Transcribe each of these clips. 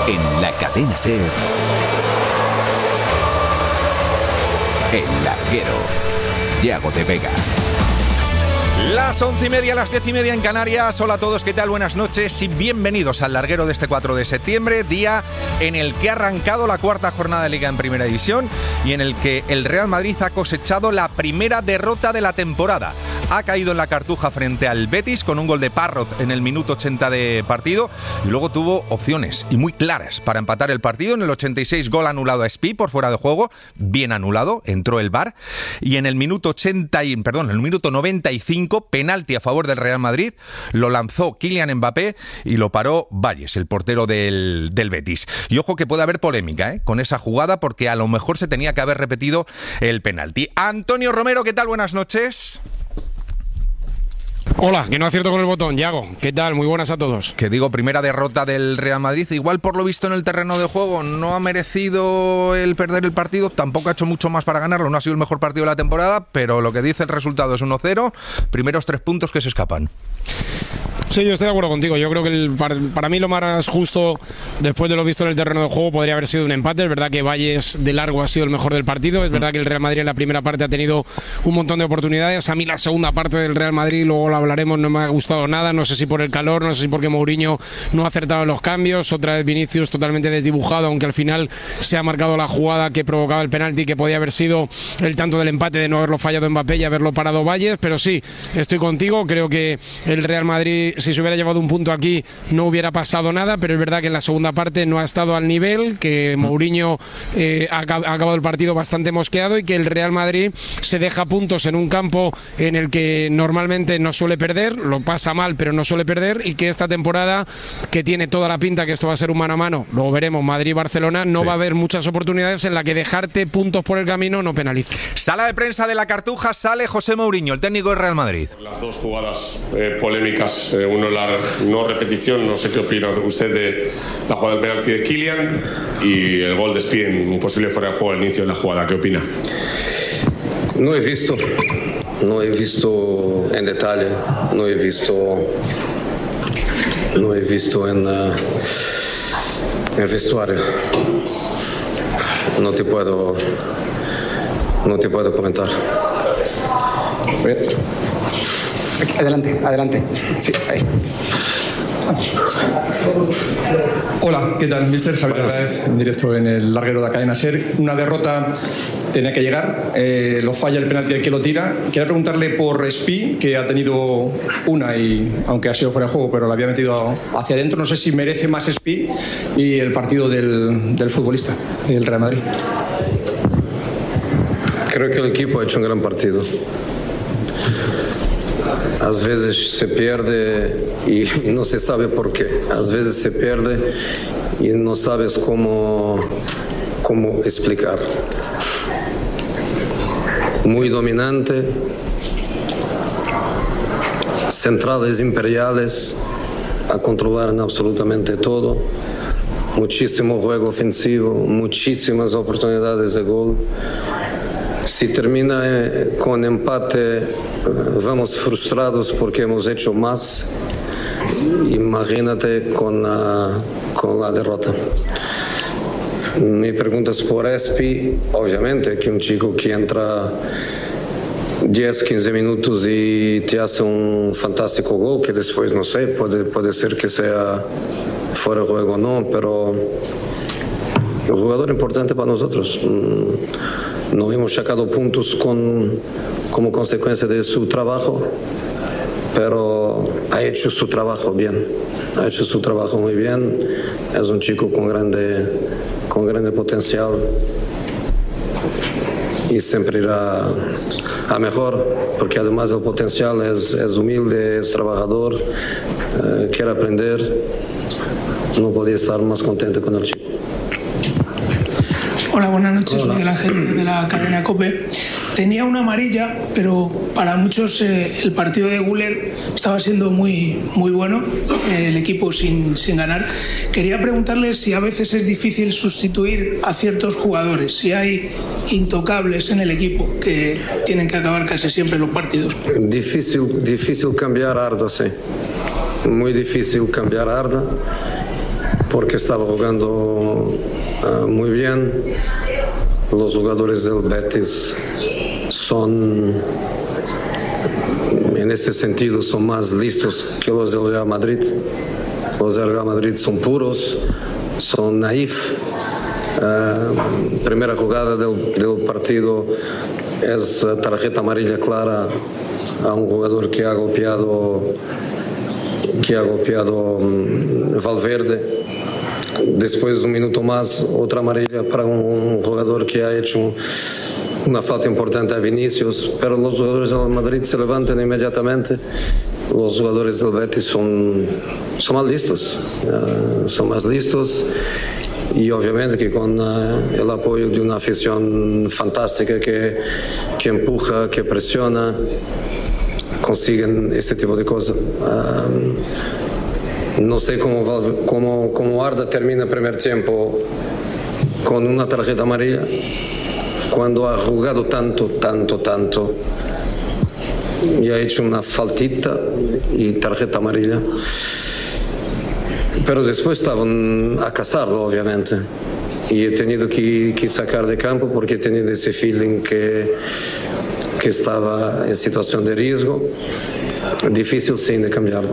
En la cadena SER, El Larguero, Yago de Vega. Las 11:30, las 10:30 en Canarias. Hola a todos, ¿qué tal? Buenas noches y bienvenidos al Larguero de este 4 de septiembre, día en el que ha arrancado la cuarta jornada de Liga en Primera División y en el que el Real Madrid ha cosechado la primera derrota de la temporada. Ha caído en la Cartuja frente al Betis con un gol de Parrot en el minuto 80 de partido y luego tuvo opciones y muy claras para empatar el partido. En el 86, gol anulado a Espí por fuera de juego, bien anulado, entró el VAR, y en el minuto 95, penalti a favor del Real Madrid, lo lanzó Kylian Mbappé y lo paró Valles, el portero del Betis. Y ojo que puede haber polémica con esa jugada, porque a lo mejor se tenía que haber repetido el penalti. Antonio Romero, ¿qué tal? Buenas noches. Hola, que no acierto con el botón, Yago. ¿Qué tal? Muy buenas a todos. Que digo, primera derrota del Real Madrid. Igual por lo visto en el terreno de juego no ha merecido el perder el partido. Tampoco ha hecho mucho más para ganarlo. No ha sido el mejor partido de la temporada, pero lo que dice el resultado es 1-0. Primeros 3 puntos que se escapan. Sí, yo estoy de acuerdo contigo. Yo creo que para mí lo más justo, después de lo visto en el terreno de juego, podría haber sido un empate. Es verdad que Valles de largo ha sido el mejor del partido. Es verdad que el Real Madrid en la primera parte ha tenido un montón de oportunidades. A mí la segunda parte del Real Madrid, luego lo hablaremos, no me ha gustado nada. No sé si por el calor, no sé si porque Mourinho no ha acertado en los cambios. Otra vez Vinicius totalmente desdibujado, aunque al final se ha marcado la jugada que provocaba el penalti, que podía haber sido el tanto del empate de no haberlo fallado Mbappé y haberlo parado Valles. Pero sí, estoy contigo. Creo que el Real Madrid, si se hubiera llevado un punto aquí, no hubiera pasado nada, pero es verdad que en la segunda parte no ha estado al nivel, que Mourinho ha acabado el partido bastante mosqueado y que el Real Madrid se deja puntos en un campo en el que normalmente no suele perder, lo pasa mal pero no suele perder, y que esta temporada, que tiene toda la pinta que esto va a ser un mano a mano, luego veremos Madrid-Barcelona, no va a haber muchas oportunidades en las que dejarte puntos por el camino no penalice. Sala de prensa de la Cartuja, sale José Mourinho, el técnico del Real Madrid. Las dos jugadas polémicas, uno la no repetición, no sé qué opina usted de la jugada del penalti de Kylian y el gol de Espí en un posible fuera de juego al inicio de la jugada. ¿Qué opina? No he visto en detalle, no he visto en el vestuario. No te puedo comentar. Adelante. Sí, ahí. Hola, ¿qué tal? Mister Javier Álvarez, en directo en el Larguero de la cadena SER. Una derrota tenía que llegar, lo falla el penalti del que lo tira. Quería preguntarle por Espí, que ha tenido una, y aunque ha sido fuera de juego, pero la había metido hacia adentro. No sé si merece más Espí y el partido del futbolista, del Real Madrid. Creo que el equipo ha hecho un gran partido. A veces se pierde y no se sabe por qué. A veces se pierde y no sabes cómo explicar. Muy dominante, centrales imperiales a controlar en absolutamente todo, muchísimo juego ofensivo, muchísimas oportunidades de gol. Si termina con empate, vamos frustrados porque hemos hecho más. Imagínate con la derrota. Mi pregunta es por Espí. Obviamente que un chico que entra 10-15 minutos y te hace un fantástico gol, que después, no sé, puede ser que sea fuera de juego o no, pero un jugador importante para nosotros. No hemos sacado puntos como consecuencia de su trabajo, pero ha hecho su trabajo bien, ha hecho su trabajo muy bien. Es un chico con grande potencial y siempre irá a mejor, porque además del potencial es humilde, es trabajador, quiere aprender. No podía estar más contento con el chico. Hola, buenas noches, soy Miguel Ángel de la cadena COPE. Tenía una amarilla, pero para muchos el partido de Güler estaba siendo muy bueno, el equipo sin ganar. Quería preguntarle si a veces es difícil sustituir a ciertos jugadores, si hay intocables en el equipo que tienen que acabar casi siempre los partidos. Difícil cambiar a Arda, sí. Muy difícil cambiar a Arda, porque estaba jugando muy bien. Los jugadores del Betis son, en ese sentido, son más listos que los del Real Madrid. Los del Real Madrid son puros, son naif. Primera jugada del partido es tarjeta amarilla clara a un jugador que ha golpeado Valverde. Después, un minuto más, otra amarilla para un jugador que ha hecho una falta importante a Vinicius, pero los jugadores del Madrid se levantan inmediatamente. Los jugadores del Betis son más listos, y obviamente que con el apoyo de una afición fantástica que empuja, que presiona, consiguen este tipo de cosas. No sé cómo Arda termina el primer tiempo con una tarjeta amarilla cuando ha jugado tanto y ha hecho una faltita y tarjeta amarilla. Pero después estaban a cazarlo, obviamente, y he tenido que sacar de campo porque he tenido ese feeling que estaba en situación de riesgo. Difícil sí de cambiarlo.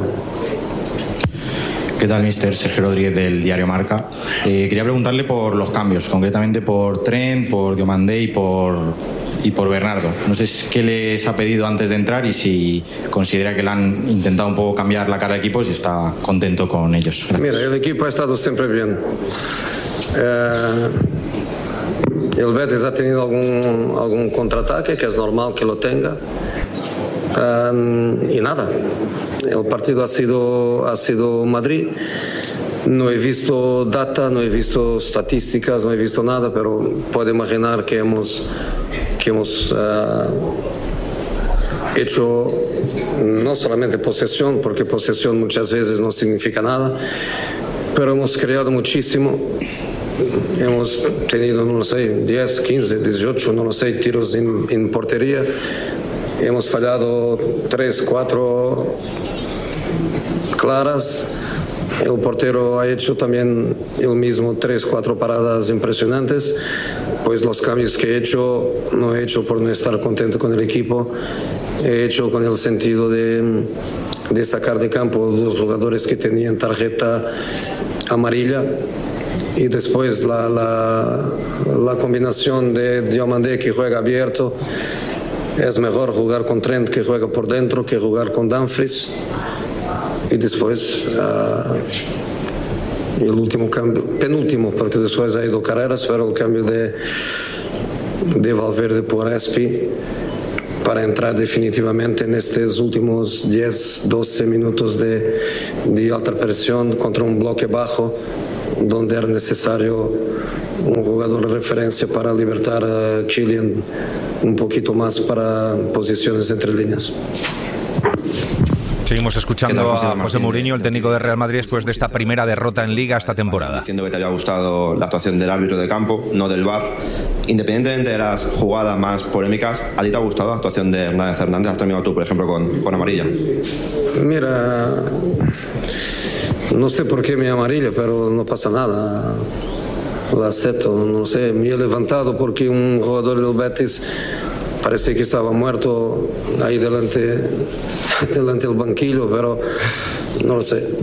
¿Qué tal, mister? Sergio Rodríguez, del diario Marca. Quería preguntarle por los cambios, concretamente por Trent, por Diomandé y por Bernardo. No sé qué les ha pedido antes de entrar y si considera que le han intentado un poco cambiar la cara al equipo, si está contento con ellos. Gracias. Mira, el equipo ha estado siempre bien. El Betis ha tenido algún contraataque, que es normal que lo tenga. Y nada, el partido ha sido Madrid. No he visto data, no he visto estadísticas, no he visto nada, pero puedo imaginar que hemos hecho no solamente posesión, porque posesión muchas veces no significa nada, pero hemos creado muchísimo. Hemos tenido, no lo sé, 10, 15, 18, no lo sé, tiros en portería. Hemos fallado 3, 4 claras. El portero ha hecho también el mismo 3, 4 paradas impresionantes. Pues los cambios que he hecho, no he hecho por no estar contento con el equipo, he hecho con el sentido de sacar de campo los jugadores que tenían tarjeta amarilla. Y después la combinación de Diomandé, que juega abierto. Es mejor jugar con Trent, que juega por dentro, que jugar con Dumfries. Y después el último cambio, penúltimo, porque después ha ido Carreras, pero el cambio de Valverde por Espi para entrar definitivamente en estos últimos 10, 12 minutos de alta presión contra un bloque bajo, donde era necesario un jugador de referencia para libertar a Kylian un poquito más para posiciones entre líneas. Seguimos escuchando a José Mourinho, el técnico de Real Madrid, después de esta primera derrota en Liga esta temporada. Diciendo que te había gustado la actuación del árbitro de campo, no del VAR. Independientemente de las jugadas más polémicas, ¿a ti te ha gustado la actuación de Hernández Hernández? ¿Has terminado tú, por ejemplo, con amarilla? Mira, no sé por qué mi amarilla, pero no pasa nada. La acepto, no sé, me he levantado porque un jugador del Betis parece que estaba muerto ahí delante del banquillo, pero no lo sé.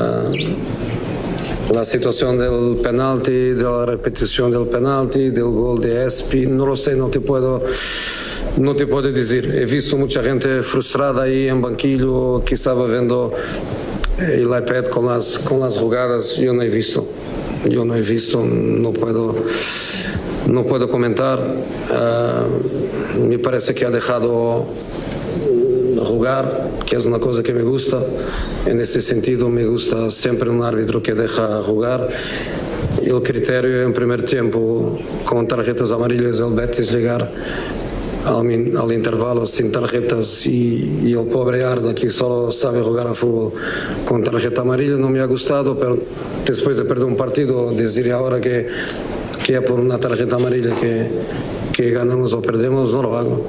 La situación del penalti, de la repetición del penalti, del gol de Espi, no lo sé, no te puedo decir. He visto mucha gente frustrada ahí en banquillo que estaba viendo el iPad con las jugadas. Yo no he visto, no puedo comentar. Me parece que ha dejado jugar, que es una cosa que me gusta. En ese sentido me gusta siempre un árbitro que deja jugar. El criterio en primer tiempo con tarjetas amarillas del Betis llegar al intervalo sin tarjetas y el pobre Arda que solo sabe jugar a fútbol con tarjeta amarilla no me ha gustado, pero después de perder un partido decir ahora que es por una tarjeta amarilla que ganamos o perdemos, no lo hago.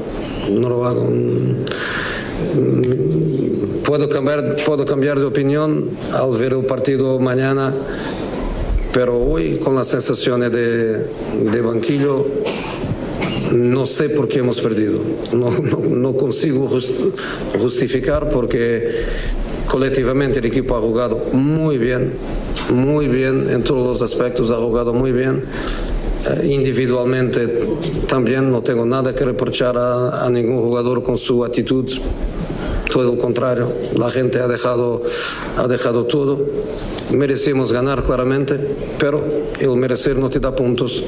Puedo cambiar de opinión al ver el partido mañana pero hoy con las sensaciones de banquillo no sé por qué hemos perdido. No consigo justificar porque colectivamente el equipo ha jugado muy bien en todos los aspectos, ha jugado muy bien. Individualmente también no tengo nada que reprochar a ningún jugador con su actitud. Todo lo contrario, la gente ha dejado todo. Merecemos ganar claramente, pero el merecer no te da puntos.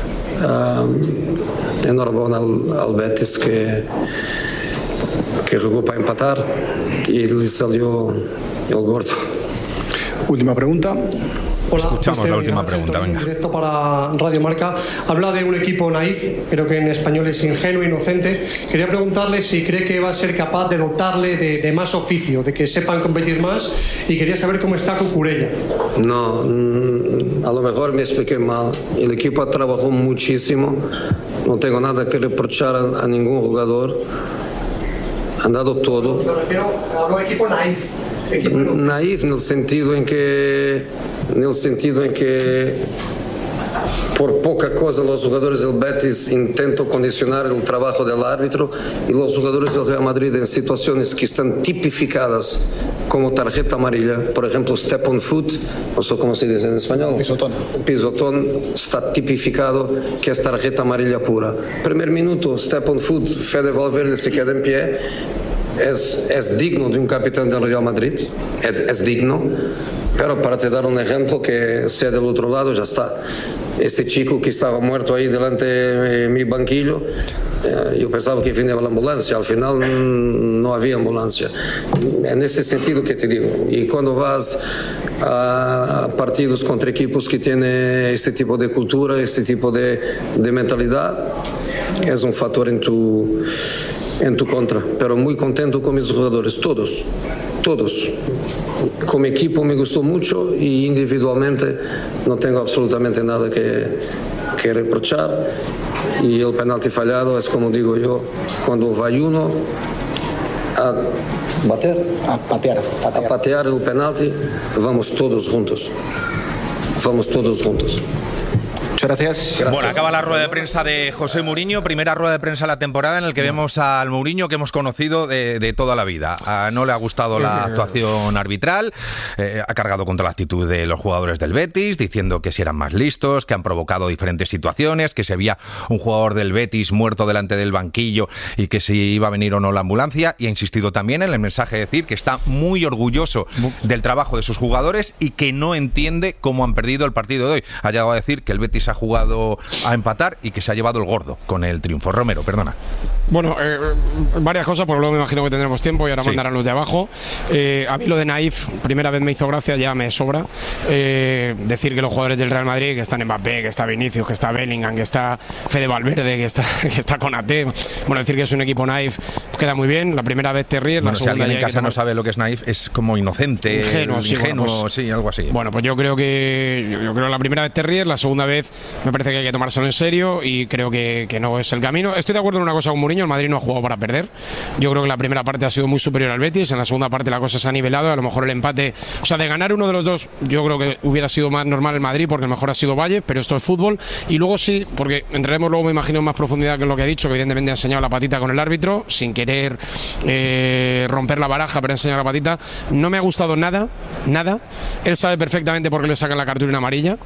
Enhorabuena al Betis que jugó para empatar y le salió el gordo. Última pregunta. Hola, escuchamos la última pregunta, venga. Directo para Radio Marca. Habla de un equipo naif, creo que en español es ingenuo, inocente. Quería preguntarle si cree que va a ser capaz de dotarle de más oficio, de que sepan competir más, y quería saber cómo está Cucurella. No, a lo mejor me expliqué mal. El equipo trabajó muchísimo, no tengo nada que reprochar a ningún jugador. Han dado todo. Me refiero, hablo de equipo naif. Naif en el sentido en que por poca cosa los jugadores del Betis intentan condicionar el trabajo del árbitro y los jugadores del Real Madrid en situaciones que están tipificadas como tarjeta amarilla, por ejemplo step on foot, no sé cómo se dice en español, pisotón está tipificado que es tarjeta amarilla pura. Primer minuto, step on foot, Fede Valverde se queda en pie. Es digno de un capitán del Real Madrid, es digno, pero para te dar un ejemplo que sea del otro lado ya está. Este chico que estaba muerto ahí delante de mi banquillo, yo pensaba que venía la ambulancia, al final no había ambulancia. En ese sentido que te digo, y cuando vas a partidos contra equipos que tienen este tipo de cultura, este tipo de mentalidad, es un factor en tu contra, pero muy contento con mis jugadores, todos. Como equipo me gustó mucho y individualmente no tengo absolutamente nada que reprochar. Y el penalti fallado es como digo yo, cuando va uno a patear el penalti, vamos todos juntos. Gracias. Bueno, acaba la rueda de prensa de José Mourinho, primera rueda de prensa de la temporada en la que vemos al Mourinho que hemos conocido de toda la vida. No le ha gustado la actuación arbitral, ha cargado contra la actitud de los jugadores del Betis, diciendo que si eran más listos, que han provocado diferentes situaciones, que si había un jugador del Betis muerto delante del banquillo y que si iba a venir o no la ambulancia, y ha insistido también en el mensaje de decir que está muy orgulloso del trabajo de sus jugadores y que no entiende cómo han perdido el partido de hoy. Ha llegado a decir que el Betis ha jugado a empatar y que se ha llevado el gordo con el triunfo. Romero, perdona. Bueno, varias cosas, porque luego me imagino que tendremos tiempo y ahora mandarán los de abajo. A mí lo de Naif, primera vez me hizo gracia, ya me sobra. Decir que los jugadores del Real Madrid, que están Mbappé, que está Vinicius, que está Bellingham, que está Fede Valverde, que está Konaté, bueno, decir que es un equipo Naif queda muy bien. La primera vez te ríes, la segunda, si alguien en casa no sabe lo que es Naif, es como inocente, ingenuo, sí, algo así. Bueno, pues yo creo que la primera vez te ríes, la segunda vez me parece que hay que tomárselo en serio y creo que no es el camino. Estoy de acuerdo en una cosa con Mourinho, el Madrid no ha jugado para perder. Yo creo que la primera parte ha sido muy superior al Betis, en la segunda parte la cosa se ha nivelado, a lo mejor el empate, o sea, de ganar uno de los dos, yo creo que hubiera sido más normal el Madrid porque el mejor ha sido Valle, pero esto es fútbol. Y luego sí, porque entraremos luego, me imagino, en más profundidad que lo que ha dicho, que evidentemente ha enseñado la patita con el árbitro, sin querer romper la baraja, pero ha enseñado la patita. No me ha gustado nada. Él sabe perfectamente por qué le sacan la cartulina amarilla,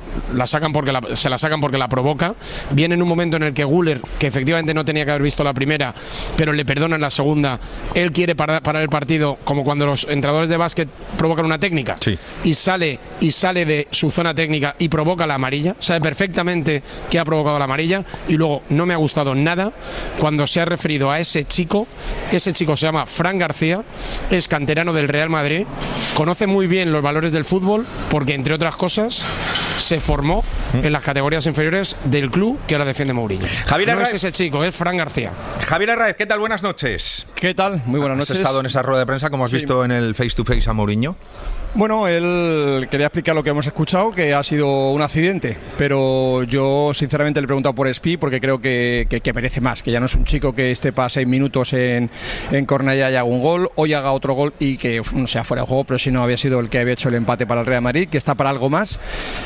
se la sacan porque la provoca. Viene en un momento en el que Güler, que efectivamente no tenía que haber visto la primera, pero le perdonan la segunda, él quiere parar el partido, como cuando los entrenadores de básquet provocan una técnica, sí, y sale de su zona técnica y provoca la amarilla, sabe perfectamente que ha provocado la amarilla. Y luego no me ha gustado nada cuando se ha referido a ese chico se llama Fran García, es canterano del Real Madrid, conoce muy bien los valores del fútbol porque, entre otras cosas, se formó en las categorías inferiores del club que ahora defiende Mourinho. Javier Arraez. No es ese chico, es Fran García. Javier Arraez, ¿qué tal? Buenas noches. ¿Qué tal? Muy buenas noches. ¿Has estado en esa rueda de prensa? ¿Cómo has visto en el face to face a Mourinho? Bueno, él quería explicar lo que hemos escuchado, que ha sido un accidente, pero yo sinceramente le he preguntado por Spi porque creo que merece más, que ya no es un chico que esté para 6 minutos en Cornellá y haga un gol, hoy haga otro gol y que no sea fuera de juego, pero si no había sido el que había hecho el empate para el Real Madrid, que está para algo más.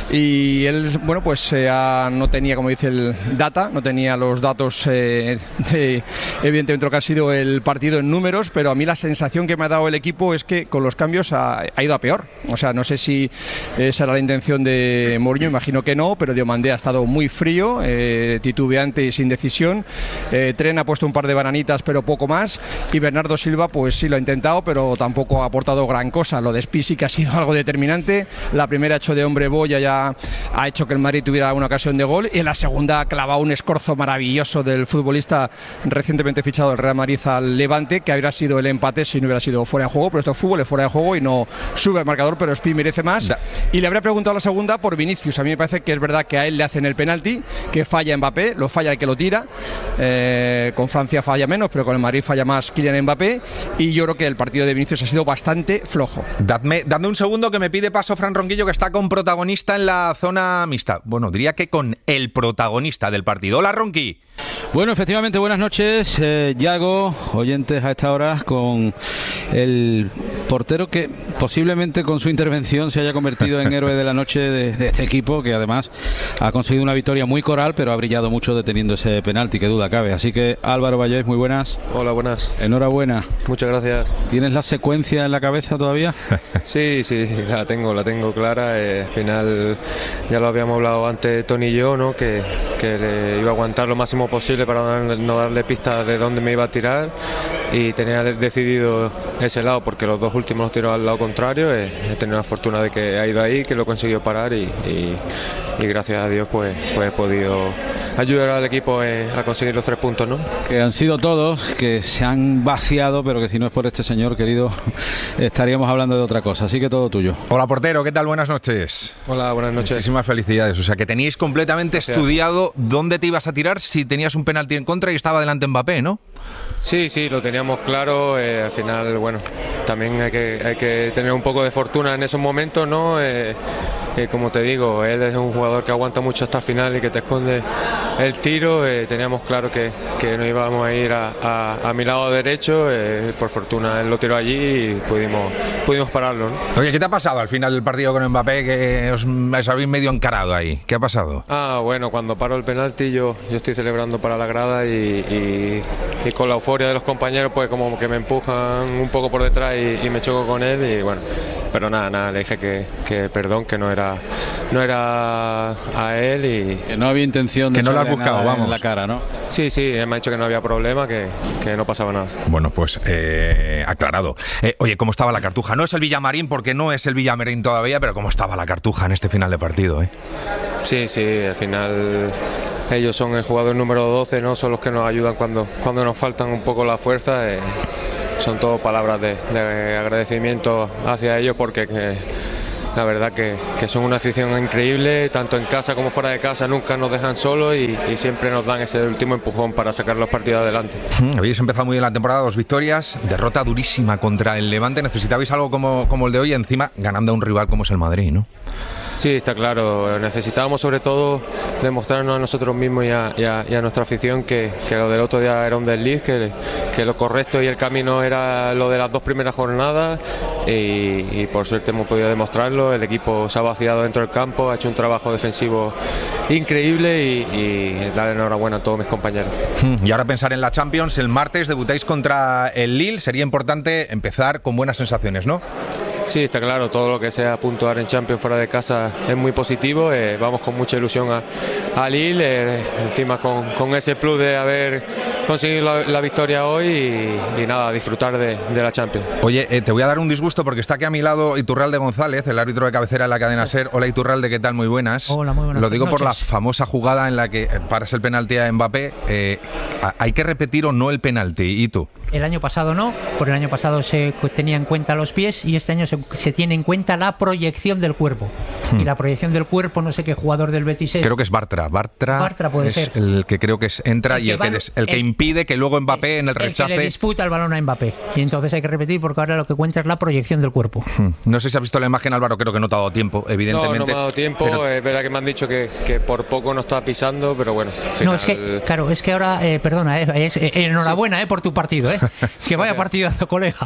Y él, bueno, pues no tenía, como dice el data, no tenía los datos de evidentemente lo que ha sido el partido en números, pero a mí la sensación que me ha dado el equipo es que con los cambios ha ido a peor. O sea, no sé si esa era la intención de Mourinho, imagino que no, pero Diomandé ha estado muy frío, titubeante y sin decisión. Tren ha puesto un par de bananitas, pero poco más. Y Bernardo Silva, pues sí lo ha intentado, pero tampoco ha aportado gran cosa. Lo de Spi sí que ha sido algo determinante. La primera ha hecho de hombre boya, ya ha hecho que el Madrid tuviera una ocasión de gol. Y en la segunda ha clavado un escorzo maravilloso del futbolista recientemente fichado del Real Madrid al Levante, que habría sido el empate si no hubiera sido fuera de juego. Pero esto es fútbol, es fuera de juego y no sube al marcador, pero Spi merece más. Y le habría preguntado la segunda por Vinicius. A mí me parece que es verdad que a él le hacen el penalti, que falla Mbappé, lo falla el que lo tira. Con Francia falla menos, pero con el Madrid falla más Kylian Mbappé. Y yo creo que el partido de Vinicius ha sido bastante flojo. Dadme un segundo que me pide paso Fran Ronquillo, que está con protagonista en la zona mixta. Bueno, diría que con el protagonista del partido. Hola, Ronqui. Bueno, efectivamente, buenas noches, Yago, oyentes a esta hora, con el portero que posiblemente con su intervención se haya convertido en héroe de la noche de este equipo, que además ha conseguido una victoria muy coral, pero ha brillado mucho deteniendo ese penalti, que duda cabe. Así que Álvaro Vallés, muy buenas. Hola, buenas. Enhorabuena. Muchas gracias. ¿Tienes la secuencia en la cabeza todavía? Sí, la tengo clara. Al final ya lo habíamos hablado antes Tony y yo, ¿no? Que le iba a aguantar lo máximo posible para no darle pistas de dónde me iba a tirar, y tenía decidido ese lado porque los dos últimos los tiró al lado contrario. He tenido la fortuna de que ha ido ahí, que lo he conseguido parar y gracias a Dios pues he podido ayudar al equipo a conseguir los 3 puntos, ¿no? Que han sido todos, que se han vaciado, pero que si no es por este señor querido estaríamos hablando de otra cosa, así que todo tuyo. Hola, portero, ¿qué tal? Buenas noches. Hola, buenas noches. Muchísimas felicidades, o sea que teníais completamente estudiado dónde te ibas a tirar si tenías un penalti en contra y estaba delante Mbappé, ¿no? Sí, lo teníamos claro. Al final, bueno, también hay que tener un poco de fortuna en esos momentos, ¿no? Como te digo, él es un jugador que aguanta mucho hasta el final y que te esconde el tiro. Teníamos claro que no íbamos a ir a mi lado derecho. Por fortuna él lo tiró allí y pudimos pararlo, ¿no? Oye, ¿qué te ha pasado al final del partido con Mbappé, que os habéis medio encarado ahí? ¿Qué ha pasado? Bueno, cuando paró el penalti yo estoy celebrando para la grada y con la euforia de los compañeros pues como que me empujan un poco por detrás y me choco con él y bueno, pero nada, le dije que perdón, que no era a él y que no había intención de que no lo has buscado, vamos, en la cara, ¿no? Sí, él me ha dicho que no había problema, que no pasaba nada. Bueno, pues aclarado. Oye, ¿cómo estaba la Cartuja? No es el Villamarín porque no es el Villamarín todavía, pero ¿cómo estaba la Cartuja en este final de partido? Sí, al final ellos son el jugador número 12, ¿no? Son los que nos ayudan cuando nos faltan un poco la fuerza. Son todo palabras de agradecimiento hacia ellos porque la verdad que son una afición increíble, tanto en casa como fuera de casa, nunca nos dejan solos y siempre nos dan ese último empujón para sacar los partidos adelante. Habéis empezado muy bien la temporada, 2 victorias, derrota durísima contra el Levante. Necesitabais algo como el de hoy, encima ganando a un rival como es el Madrid, ¿no? Sí, está claro. Necesitábamos sobre todo demostrarnos a nosotros mismos y a nuestra afición que lo del otro día era un desliz, que lo correcto y el camino era lo de las 2 primeras jornadas y por suerte hemos podido demostrarlo. El equipo se ha vaciado dentro del campo, ha hecho un trabajo defensivo increíble y darle enhorabuena a todos mis compañeros. Y ahora pensar en la Champions. El martes debutáis contra el Lille. Sería importante empezar con buenas sensaciones, ¿no? Sí, está claro, todo lo que sea puntuar en Champions fuera de casa es muy positivo. Vamos con mucha ilusión a Lille, encima con ese plus de haber conseguido la victoria hoy y nada, disfrutar de la Champions. Oye, te voy a dar un disgusto porque está aquí a mi lado Iturralde González, el árbitro de cabecera de la cadena SER. Hola, Iturralde, ¿qué tal? Muy buenas. Hola, muy buenas. Lo digo noches. por la famosa jugada en la que paras el penalti a Mbappé. ¿Hay que repetir o no el penalti? ¿Y tú? El año pasado no, por el año pasado se tenía en cuenta los pies y este año se tiene en cuenta la proyección del cuerpo. Y la proyección del cuerpo, no sé qué jugador del Betis es. Creo que es Bartra. Bartra puede ser. El que creo que entra y el que impide que luego Mbappé en el rechace... El que le disputa el balón a Mbappé. Y entonces hay que repetir porque ahora lo que cuenta es la proyección del cuerpo. No sé si has visto la imagen, Álvaro, creo que no te ha dado tiempo, evidentemente. No me ha dado tiempo, pero... es verdad que me han dicho que por poco no está pisando, pero bueno. Final... No, es que ahora, perdona, enhorabuena por tu partido, que vaya partidazo, colega.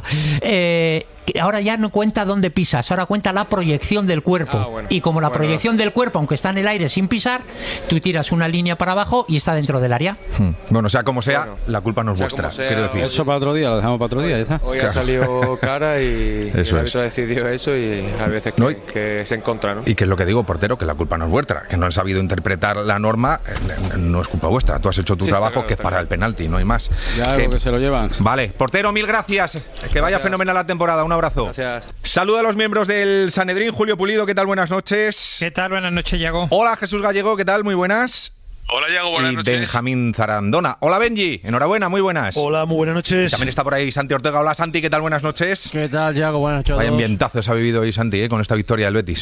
Ahora ya no cuenta dónde pisas, ahora cuenta la proyección del cuerpo. Bueno. Y como la proyección del cuerpo, aunque está en el aire sin pisar, tú tiras una línea para abajo y está dentro del área. Bueno, sea como sea, la culpa no es vuestra. Quiero decir. Eso para otro día, lo dejamos para otro día, ya está. Hoy ha salido cara y el árbitro ha decidido eso y a veces que se encontra, ¿no? Y que es lo que digo, portero, que la culpa no es vuestra, que no han sabido interpretar la norma, no es culpa vuestra. Tú has hecho tu trabajo, claro, que es para el penalti, no hay más. Ya que se lo llevan. Vale, portero, mil gracias. Que vaya fenomenal la temporada. Un abrazo. Gracias. Saludo a los miembros del Sanedrín. Julio Pulido, ¿qué tal? Buenas noches. ¿Qué tal? Buenas noches, Yago. Hola, Jesús Gallego, ¿qué tal? Muy buenas. Hola, Yago, buenas noches. Y Benjamín Zarandona. Hola, Benji. Enhorabuena, muy buenas. Hola, muy buenas noches. También está por ahí Santi Ortega. Hola, Santi, ¿qué tal? Buenas noches. ¿Qué tal, Yago? Buenas noches a todos. Vaya ambientazo se ha vivido hoy, Santi, con esta victoria del Betis.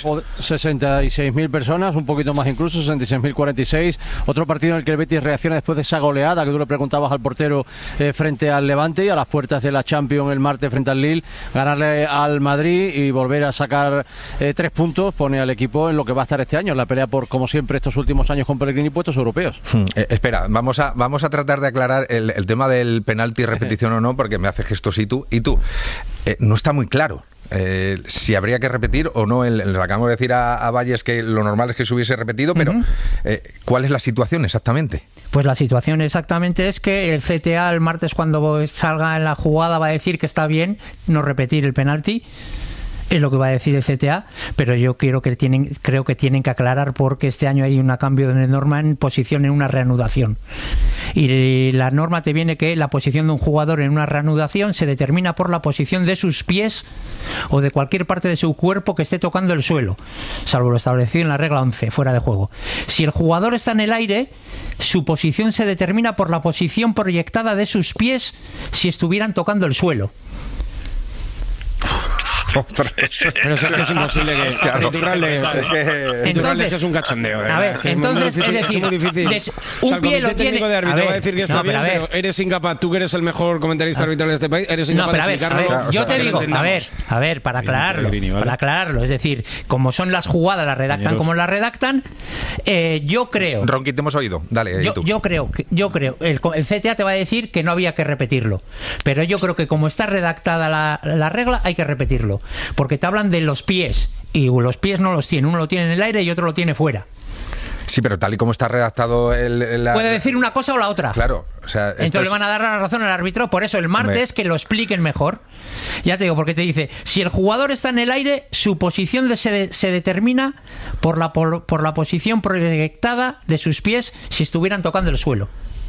66.000 personas, un poquito más incluso, 66.046. Otro partido en el que el Betis reacciona después de esa goleada que tú le preguntabas al portero frente al Levante y a las puertas de la Champions el martes frente al Lille. Ganarle al Madrid y volver a sacar 3 puntos pone al equipo en lo que va a estar este año, en la pelea por, como siempre, estos últimos años con Pellegrini, puestos europeos. Espera, vamos a tratar de aclarar el tema del penalti, repetición o no, porque me hace gestos y tú. No está muy claro. Si habría que repetir o no. Le acabamos de decir a Valles que lo normal es que se hubiese repetido, pero ¿cuál es la situación exactamente? Pues la situación exactamente es que el CTA el martes, cuando salga en la jugada, va a decir que está bien no repetir el penalti. Es lo que va a decir el CTA, pero yo creo que tienen que aclarar porque este año hay un cambio de norma en posición en una reanudación. Y la norma te viene que la posición de un jugador en una reanudación se determina por la posición de sus pies o de cualquier parte de su cuerpo que esté tocando el suelo, salvo lo establecido en la regla 11, fuera de juego. Si el jugador está en el aire, su posición se determina por la posición proyectada de sus pies si estuvieran tocando el suelo. Pero es que es imposible entonces es un cachondeo. A ver, entonces es decir, un pie lo tiene. De árbitro va a decir que está bien, pero eres incapaz, tú que eres el mejor comentarista arbitral de este país, eres incapaz de explicarlo. Yo te digo, a ver, para aclararlo, es decir, como son las jugadas, las redactan como las redactan, yo creo. Ronqui, te hemos oído. Dale, yo creo, el CTA te va a decir que no había que repetirlo, pero yo creo que como está redactada la regla, hay que repetirlo. Porque te hablan de los pies y los pies no los tiene, uno lo tiene en el aire y otro lo tiene fuera. Sí, pero tal y como está redactado puede decir una cosa o la otra. Claro, o sea, entonces le van a dar la razón al árbitro, por eso el martes que lo expliquen mejor. Ya te digo, porque te dice, si el jugador está en el aire, su posición se determina por la posición proyectada de sus pies si estuvieran tocando el suelo.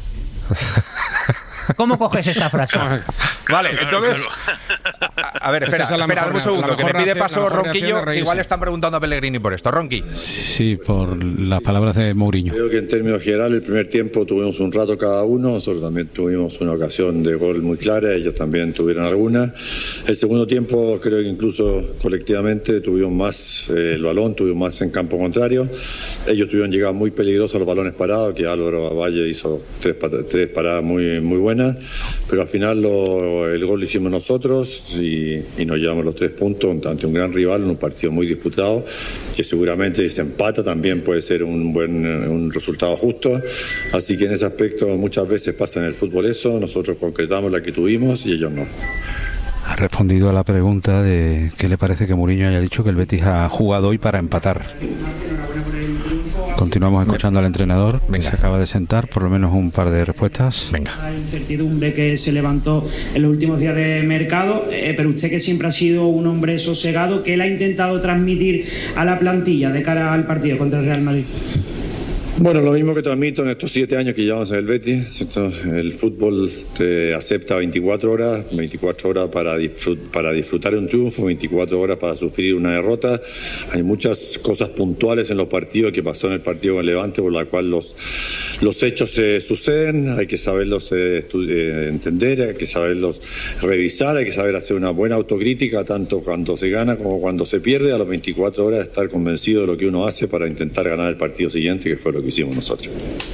¿Cómo coges esta frase? Vale, entonces... A ver, espera un segundo, que me pide paso Ronquillo, que igual le están preguntando a Pellegrini por esto. Ronqui. Sí, por las palabras de Mourinho. Creo que en términos generales, el primer tiempo tuvimos un rato cada uno, nosotros también tuvimos una ocasión de gol muy clara, ellos también tuvieron alguna. El segundo tiempo, creo que incluso colectivamente tuvimos más el balón, tuvimos más en campo contrario. Ellos tuvieron llegadas muy peligrosas a los balones parados, que Álvaro Valle hizo tres paradas muy buenas. Pero al final el gol lo hicimos nosotros y nos llevamos los 3 puntos ante un gran rival en un partido muy disputado, que seguramente si se empata también puede ser un resultado justo. Así que en ese aspecto muchas veces pasa en el fútbol eso, nosotros concretamos la que tuvimos y ellos no. Ha respondido a la pregunta de qué le parece que Mourinho haya dicho que el Betis ha jugado hoy para empatar. Continuamos escuchando al entrenador, que se acaba de sentar, por lo menos un par de respuestas. La incertidumbre que se levantó en los últimos días de mercado, pero usted, que siempre ha sido un hombre sosegado, ¿qué le ha intentado transmitir a la plantilla de cara al partido contra el Real Madrid? Bueno, lo mismo que transmito en estos 7 años que llevamos en el Betis. El fútbol te acepta 24 horas para disfrutar un triunfo, 24 horas para sufrir una derrota. Hay muchas cosas puntuales en los partidos que pasó en el partido con Levante, por la cual los hechos se suceden, hay que saberlos entender, hay que saberlos revisar, hay que saber hacer una buena autocrítica, tanto cuando se gana como cuando se pierde. A las 24 horas estar convencido de lo que uno hace para intentar ganar el partido siguiente, que fue lo que hicimos nosotros.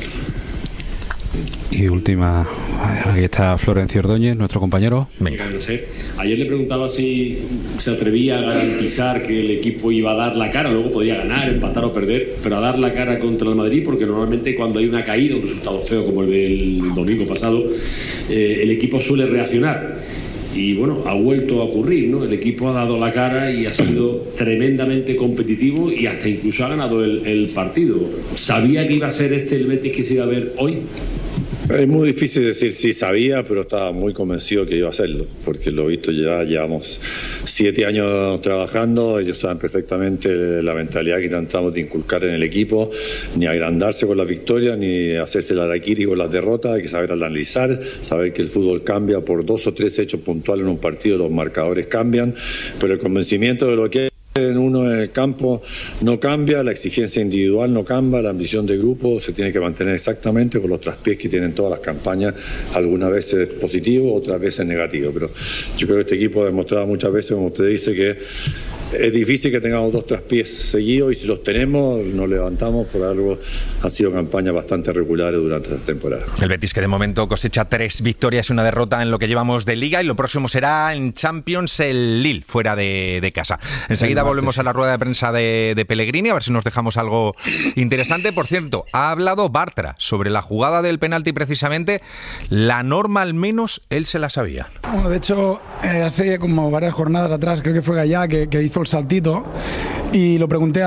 Y última, aquí está Florencio Ordóñez, nuestro compañero. Venga. Ayer le preguntaba si se atrevía a garantizar que el equipo iba a dar la cara, luego podía ganar, empatar o perder, pero a dar la cara contra el Madrid, porque normalmente cuando hay una caída, un resultado feo como el del domingo pasado, el equipo suele reaccionar. Y bueno, ha vuelto a ocurrir, ¿no? El equipo ha dado la cara y ha sido tremendamente competitivo y hasta incluso ha ganado el partido. ¿Sabía que iba a ser el Betis que se iba a ver hoy? Es muy difícil decir si sabía, pero estaba muy convencido que iba a hacerlo, porque lo visto ya llevamos 7 años trabajando. Ellos saben perfectamente la mentalidad que intentamos de inculcar en el equipo, ni agrandarse con las victorias, ni hacerse la araquiri con las derrotas. Hay que saber analizar, saber que el fútbol cambia por 2 o 3 hechos puntuales en un partido, los marcadores cambian, pero el convencimiento de lo que uno en el campo no cambia, la exigencia individual no cambia, la ambición de grupo se tiene que mantener exactamente con los traspiés que tienen todas las campañas, algunas veces positivo, otras veces negativo, pero yo creo que este equipo ha demostrado muchas veces, como usted dice, que es difícil que tengamos 2 traspiés seguidos, y si los tenemos nos levantamos. Por algo han sido campañas bastante regulares durante esta temporada. El Betis, que de momento cosecha 3 victorias y una derrota en lo que llevamos de Liga, y lo próximo será en Champions el Lille, fuera de casa. Enseguida volvemos a la rueda de prensa de Pellegrini, a ver si nos dejamos algo interesante. Por cierto, ha hablado Bartra sobre la jugada del penalti precisamente. La norma al menos él se la sabía. Bueno, de hecho, hace como varias jornadas atrás, creo que fue Gallá que hizo el saltito, y lo pregunté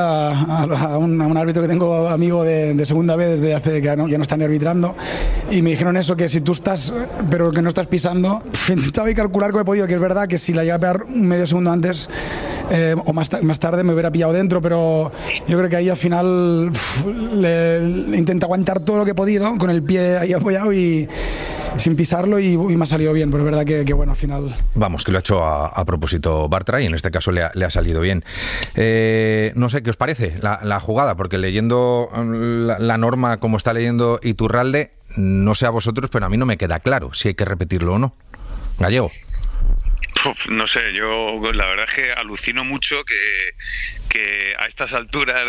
a un árbitro que tengo amigo de segunda vez desde hace que ya no está ni arbitrando, y me dijeron eso, que si tú estás pero que no estás pisando, intentaba calcular que he podido, que es verdad que si la llega a pegar un medio segundo antes o más tarde me hubiera pillado dentro, pero yo creo que ahí al final le intenta aguantar todo lo que he podido con el pie ahí apoyado y sin pisarlo, y me ha salido bien, pero es verdad que bueno, al final... Vamos, que lo ha hecho a propósito Bartra, y en este caso le ha salido bien. No sé, ¿qué os parece la jugada? Porque leyendo la norma como está leyendo Iturralde, no sé a vosotros, pero a mí no me queda claro si hay que repetirlo o no. Gallego. No sé, yo la verdad es que alucino mucho que a estas alturas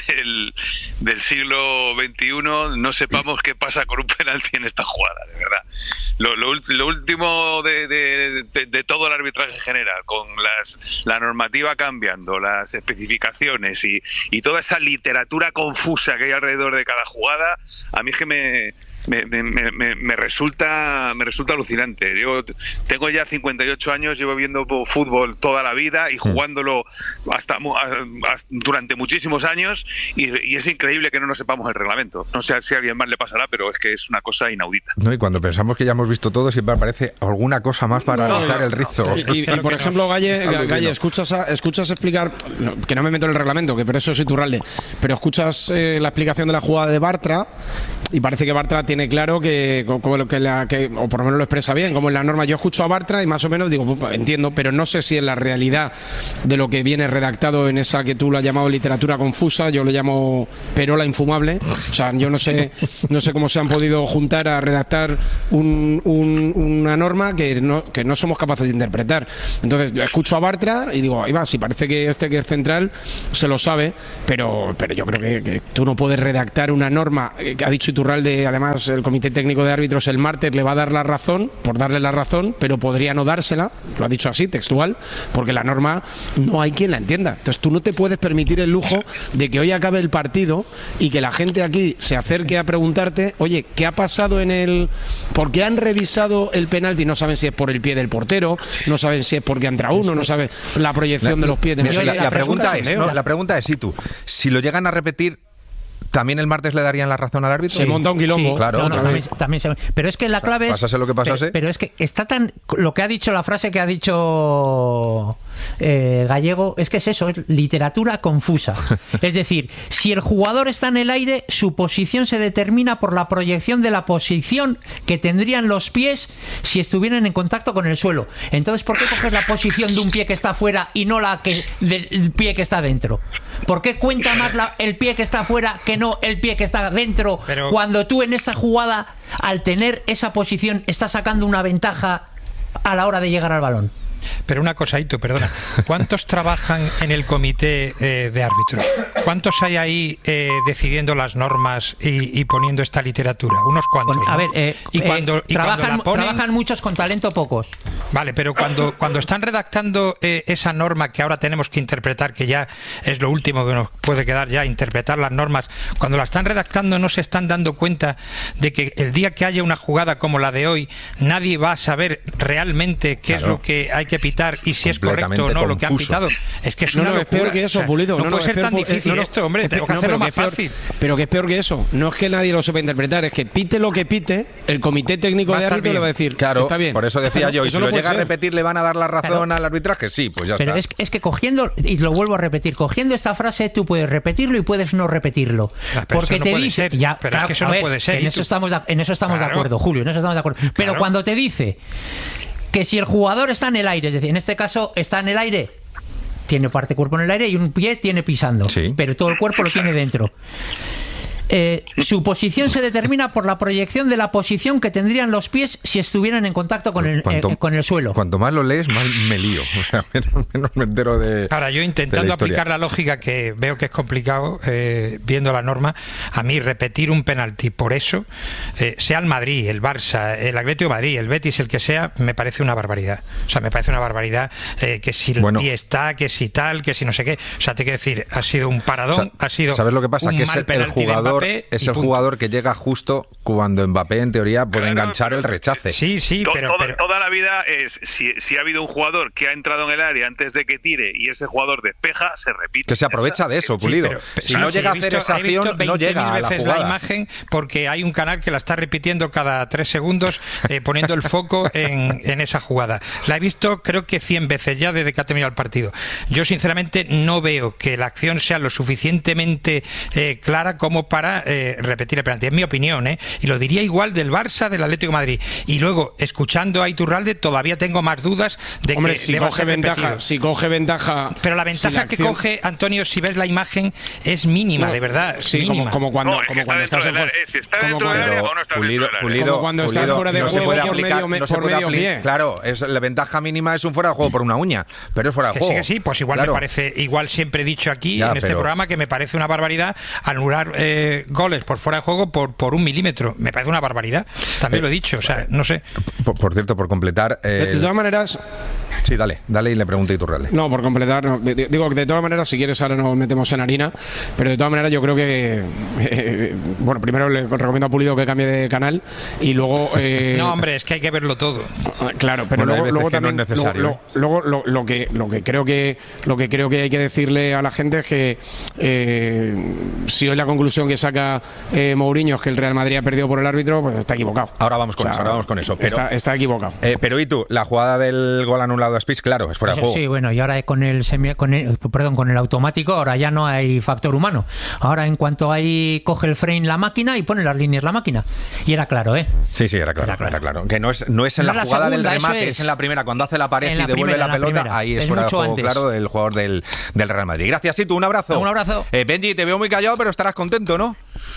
del siglo XXI no sepamos qué pasa con un penalti en esta jugada, de verdad. Lo último de todo el arbitraje general, con la normativa cambiando, las especificaciones y toda esa literatura confusa que hay alrededor de cada jugada, a mí es que me resulta alucinante. Yo tengo ya 58 años, llevo viendo fútbol toda la vida y jugándolo durante muchísimos años, y es increíble que no nos sepamos el reglamento. No sé si a alguien más le pasará, pero es que es una cosa inaudita. No, y cuando pensamos que ya hemos visto todo, siempre aparece alguna cosa más para rizar el rizo. Y por ejemplo, Galle, escuchas explicar, que no me meto en el reglamento, que por eso soy Iturralde, pero escuchas la explicación de la jugada de Bartra, y parece que Bartra tiene claro o por lo menos lo expresa bien, como en la norma. Yo escucho a Bartra y más o menos digo, entiendo, pero no sé si en la realidad de lo que viene redactado en esa que tú lo has llamado literatura confusa, yo lo llamo perola infumable. O sea, yo no sé cómo se han podido juntar a redactar una norma que no somos capaces de interpretar. Entonces, yo escucho a Bartra y digo, ahí va, si parece que que es central se lo sabe, pero yo creo que tú no puedes redactar una norma que ha dicho Iturralde. Además, el comité técnico de árbitros el martes le va a dar la razón, por darle la razón, pero podría no dársela, lo ha dicho así, textual, porque la norma no hay quien la entienda. Entonces tú no te puedes permitir el lujo de que hoy acabe el partido y que la gente aquí se acerque a preguntarte, oye, ¿qué ha pasado ¿por qué han revisado el penalti? No saben si es por el pie del portero, no saben si es porque ha entrado uno, no saben la proyección de los pies de la pregunta es, si lo llegan a repetir, ¿también el martes le darían la razón al árbitro? Se monta un quilombo. Sí, claro. También pero es que la clave es... Pasase lo que pasase. Pero es que está tan... Lo que ha dicho, la frase que ha dicho Gallego, es que es eso, es literatura confusa. Es decir, si el jugador está en el aire, su posición se determina por la proyección de la posición que tendrían los pies si estuvieran en contacto con el suelo. Entonces, ¿por qué coges la posición de un pie que está fuera y no la del pie que está dentro? ¿Por qué cuenta más el pie que está fuera que no el pie que está dentro? Pero cuando tú en esa jugada, al tener esa posición, estás sacando una ventaja a la hora de llegar al balón. Pero una cosa, Itu, perdona. ¿Cuántos trabajan en el comité de árbitros? ¿Cuántos hay ahí decidiendo las normas y poniendo esta literatura? Unos cuantos. A ver, cuando la ponen... trabajan muchos con talento, pocos. Vale, pero cuando están redactando esa norma que ahora tenemos que interpretar, que ya es lo último que nos puede quedar ya, interpretar las normas, cuando la están redactando no se están dando cuenta de que el día que haya una jugada como la de hoy, nadie va a saber realmente qué es lo que hay que pitar y si es correcto o no lo que han pitado. Es que es una locura. Es peor que eso, Pulido. No puede ser tan difícil esto, hombre. Tengo que hacerlo más fácil. Pero que es peor que eso. No es que nadie lo sepa interpretar, es que pite lo que pite, el comité técnico de árbitro le va a decir, claro, está bien. Por eso decía yo, y si lo llega a repetir, ¿le van a dar la razón al arbitraje? Sí, pues ya pero está. Pero es que cogiendo, y lo vuelvo a repetir, cogiendo esta frase tú puedes repetirlo y puedes no repetirlo. Porque te dice... Pero es que eso no puede ser. En eso estamos de acuerdo, Julio, en eso estamos de acuerdo. Pero cuando te dice que si el jugador está en el aire, es decir, en este caso está en el aire, tiene parte cuerpo en el aire y un pie tiene pisando, pero todo el cuerpo lo tiene dentro. Su posición se determina por la proyección de la posición que tendrían los pies si estuvieran en contacto con el suelo. Cuanto más lo lees, más me lío. O sea, menos me entero de... Ahora, yo intentando aplicar la lógica, que veo que es complicado, viendo la norma, a mí repetir un penalti por eso, sea el Madrid, el Barça, el Atlético de Madrid, el Betis, el que sea, me parece una barbaridad. O sea, me parece una barbaridad que si el pie está, que si tal, que si no sé qué. O sea, te quiero decir, ha sido un paradón, ha sido ¿sabes lo que pasa? un que mal es penalti el jugador, es el jugador que llega justo cuando Mbappé, en teoría, puede enganchar el rechace. Sí, pero toda la vida es, si ha habido un jugador que ha entrado en el área antes de que tire y ese jugador despeja, se repite. Que se aprovecha de eso, Pulido. Si no llega a hacer esa acción, no llega a la jugada. La imagen, porque hay un canal que la está repitiendo cada 3 segundos, poniendo el foco en esa jugada. La he visto, creo que 100 veces ya desde que ha terminado el partido. Yo, sinceramente, no veo que la acción sea lo suficientemente clara como para repetir el penalti. Es mi opinión, y lo diría igual del Barça, del Atlético de Madrid. Y luego, escuchando a Iturralde, todavía tengo más dudas de que si coge ventaja. Pero la ventaja que coge, Antonio, si ves la imagen, es mínima, de verdad. Sí, mínima. como cuando estás en fuera. Si está dentro del área o no está dentro del área. Como cuando estás fuera de juego por medio pie. Claro, la ventaja mínima es un fuera de juego por una uña, pero es fuera de juego. Que sí, pues igual me parece, igual siempre he dicho aquí en este programa que me parece una barbaridad anular goles por fuera de juego por 1 milímetro. Me parece una barbaridad. También lo he dicho, o sea, no sé. Por cierto, por completar... De todas maneras... Sí, dale y le pregunto a Iturralde. No, por completar, no, digo que de todas maneras, si quieres ahora nos metemos en harina, pero de todas maneras yo creo que bueno, primero le recomiendo a Pulido que cambie de canal y luego no, hombre, es que hay que verlo todo. Claro, pero luego también no es necesario. Luego lo que creo que hay que decirle a la gente es que si hoy la conclusión que saca Mourinho es que el Real Madrid ha perdido por el árbitro, pues está equivocado. Ahora vamos con eso. Pero, está equivocado. Pero ¿y tú? La jugada del gol anulado a Spies, claro, es fuera de juego. Sí, bueno, y ahora con el automático, ahora ya no hay factor humano. Ahora en cuanto ahí coge el frame la máquina y pone las líneas la máquina. Y era claro, ¿eh? Sí, era claro. Que no es en la jugada del remate, es en la primera, cuando hace la pared y devuelve la pelota, ahí es fuera de juego, claro, el jugador del Real Madrid. Gracias, Itu, un abrazo. Un abrazo. Benji, te veo muy callado, pero estarás contento, ¿no?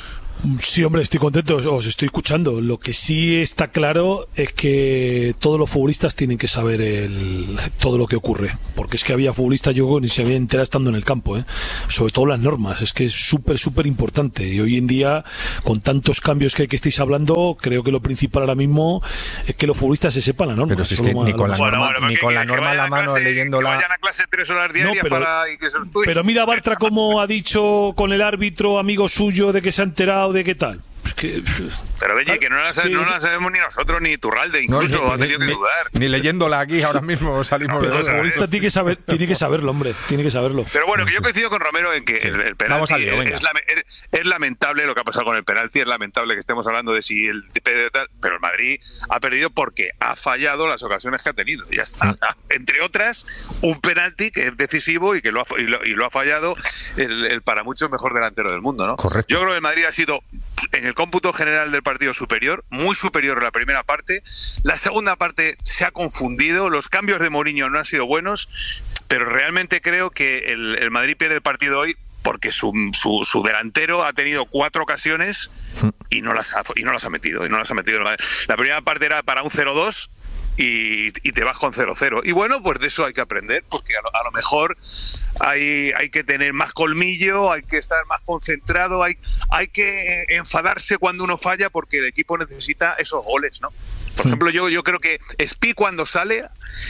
Sí, hombre, estoy contento, os estoy escuchando. Lo que sí está claro es que todos los futbolistas tienen que saber todo lo que ocurre, porque es que había futbolistas, yo ni se había enterado estando en el campo, sobre todo las normas, es que es súper importante, y hoy en día, con tantos cambios que estáis hablando, creo que lo principal ahora mismo es que los futbolistas se sepan la norma. Pero si es que ni con la norma en la mano, leyéndola... Que vayan a clase 3 horas diarias y que se lo estudien. Pero mira Bartra como ha dicho con el árbitro, amigo suyo, de que se ha enterado de qué tal. Es que... Pero Benji, que no la sabemos ni nosotros, ni Turralde, incluso ha tenido que dudar. Ni leyéndola aquí ahora mismo salimos de Pero el duda. futbolista tiene que saberlo, hombre, tiene que saberlo. Pero bueno, que yo coincido con Romero en que el penalti es lamentable lo que ha pasado con el penalti, es lamentable que estemos hablando de si el tal, pero el Madrid ha perdido porque ha fallado las ocasiones que ha tenido, ya está. Entre otras, un penalti que es decisivo y que lo ha fallado el para muchos mejor delantero del mundo, ¿no? Correcto. Yo creo que el Madrid ha sido, en el cómputo general del partido, superior, muy superior en la primera parte. La segunda parte se ha confundido, los cambios de Mourinho no han sido buenos, pero realmente creo que el Madrid pierde el partido hoy porque su delantero ha tenido 4 ocasiones y no las ha metido. La primera parte era para un 0-2 y te vas con 0-0. Y bueno, pues de eso hay que aprender, porque a lo mejor hay que tener más colmillo, hay que estar más concentrado, hay que enfadarse cuando uno falla, porque el equipo necesita esos goles, ¿no? Por ejemplo, yo creo que Spi cuando sale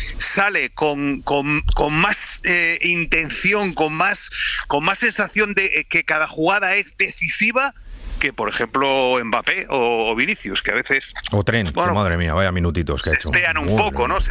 con más intención, con más sensación de que cada jugada es decisiva, que por ejemplo Mbappé o Vinicius, que a veces... O Trent, bueno, madre mía, vaya minutitos que ha hecho. Se estean un poco, ¿no?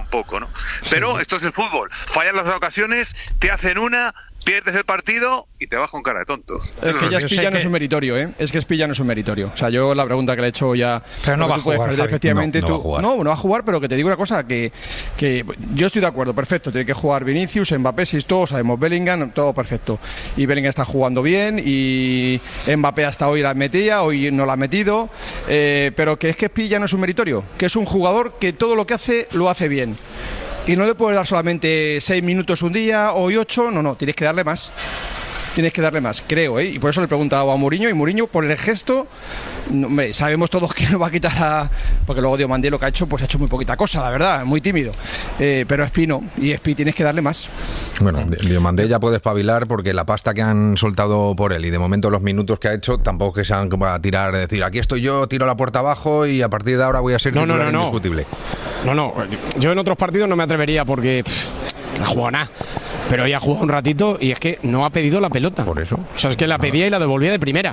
Pero esto es el fútbol. Fallan las ocasiones, te hacen una, pierdes el partido y te vas con cara de tonto. Es que ya Spi ya no es un meritorio, ¿eh? Es que Spi ya no es un meritorio. O sea, yo la pregunta que le he hecho ya... Pero no va a jugar, perder, efectivamente, no va a jugar, pero que te digo una cosa, que yo estoy de acuerdo, perfecto, tiene que jugar Vinicius, Mbappé, si todos sabemos, Bellingham, todo perfecto. Y Bellingham está jugando bien y Mbappé hasta hoy la metía, hoy no la ha metido, pero que es que Spi ya no es un meritorio, que es un jugador que todo lo que hace, lo hace bien. Y no le puedes dar solamente 6 minutos un día o 8, no, tienes que darle más. Creo, ¿eh? Y por eso le he preguntado a Mourinho, y Mourinho, por el gesto, hombre, sabemos todos que no va a quitar porque luego Diomandé lo que ha hecho, pues ha hecho muy poquita cosa, la verdad, muy tímido. Pero Spi no, y Spi tienes que darle más. Bueno, Diomandé ya puede espabilar, porque la pasta que han soltado por él y de momento los minutos que ha hecho, tampoco que sean como a tirar, decir, aquí estoy yo, tiro la puerta abajo y a partir de ahora voy a ser titular indiscutible. No, yo en otros partidos no me atrevería porque no ha jugado nada. Pero hoy ha jugado un ratito y es que no ha pedido la pelota. Por eso. O sea, es que la pedía y la devolvía de primera.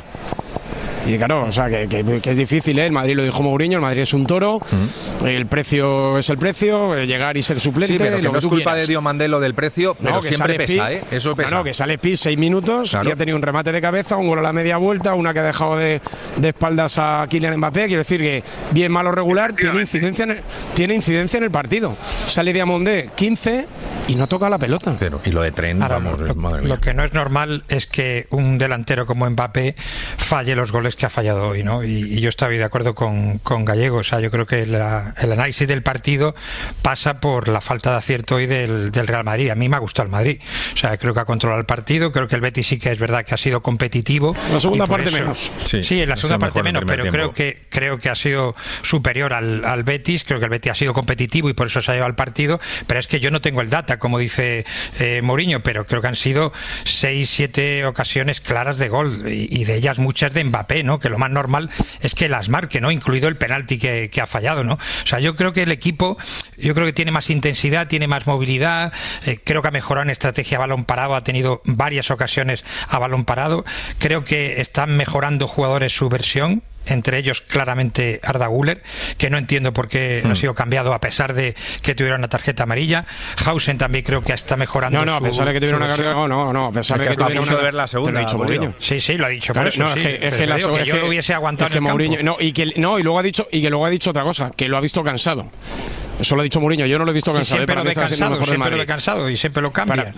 Y claro, o sea, que es difícil, ¿eh? El Madrid lo dijo Mourinho, el Madrid es un toro, el precio es el precio, llegar y ser suplente. Sí, pero que lo no es culpa de Diomandé lo del precio, pero que siempre pesa, Spi, ¿eh? Eso pesa. No, que sale Spi 6 minutos, claro, y ha tenido un remate de cabeza, un gol a la media vuelta, una que ha dejado de espaldas a Kylian Mbappé. Quiero decir que bien, malo, regular, tiene incidencia en el partido. Sale Diomandé 15 y no toca la pelota. Cero. Y lo de Trent, vamos, madre mía. Lo que no es normal es que un delantero como Mbappé falle los goles que ha fallado hoy, ¿no? Y yo estoy de acuerdo con Gallego. O sea, yo creo que el análisis del partido pasa por la falta de acierto hoy del Real Madrid. A mí me ha gustado el Madrid. O sea, creo que ha controlado el partido. Creo que el Betis sí que es verdad que ha sido competitivo. La segunda parte menos. Sí, en la segunda parte menos, pero creo que ha sido superior al Betis. Creo que el Betis ha sido competitivo y por eso se ha llevado el partido. Pero es que yo no tengo el data, como dice Mourinho, pero creo que han sido 6-7 ocasiones claras de gol y de ellas muchas de Mbappé, ¿no? Que lo más normal es que las marque, ¿no? Incluido el penalti que ha fallado, ¿no? O sea, yo creo que el equipo, tiene más intensidad, tiene más movilidad, creo que ha mejorado en estrategia a balón parado, ha tenido varias ocasiones a balón parado, creo que están mejorando jugadores su versión, entre ellos claramente Arda Güler, que no entiendo por qué ha sido cambiado a pesar de que tuviera una tarjeta amarilla. Hausen también creo que está mejorando. A pesar de que tuviera una tarjeta, a pesar de que tuviera una, de ver la segunda. Sí, lo ha dicho. Por eso, que yo lo hubiese aguantado en el Mourinho, campo. y luego ha dicho otra cosa, que lo ha visto cansado. Eso lo ha dicho Mourinho, yo no lo he visto cansado. Siempre lo ve cansado y siempre lo cambia.